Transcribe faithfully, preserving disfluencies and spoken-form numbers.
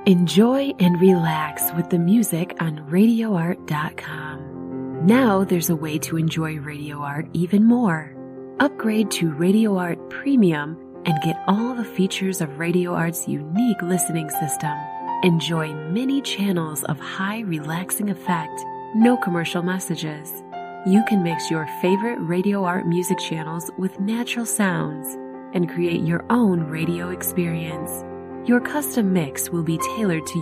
Enjoy and relax with the music on radio art dot com. Now there's a way to enjoy Radio Art even more. Upgrade to Radio Art Premium and get all the features of Radio Art's unique listening system. Enjoy many channels of high relaxing effect, no commercial messages. You can mix your favorite Radio Art music channels with natural sounds and create your own radio experience. Your custom mix will be tailored to